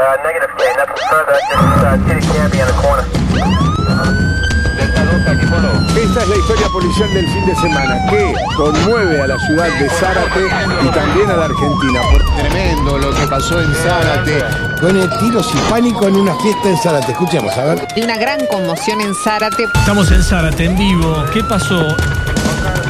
Negative, K. Nothing further. Just Titty Candy in the corner. Esta es la historia policial del fin de semana que conmueve a la ciudad de Zárate y también a la Argentina. Tremendo lo que pasó en Zárate. Pone tiros y pánico en una fiesta en Zárate. Escuchemos, a ver. De una gran conmoción en Zárate. Estamos en Zárate, en vivo. ¿Qué pasó?